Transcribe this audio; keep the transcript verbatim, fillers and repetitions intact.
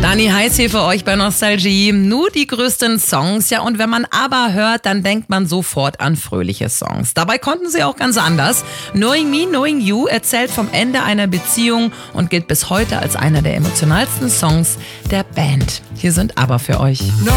Dani Heiß hier für euch bei Nostalgie. Nur die größten Songs. Ja, und wenn man aber hört, dann denkt man sofort an fröhliche Songs. Dabei konnten sie auch ganz anders. Knowing Me, Knowing You erzählt vom Ende einer Beziehung und gilt bis heute als einer der emotionalsten Songs der Band. Hier sind aber für euch.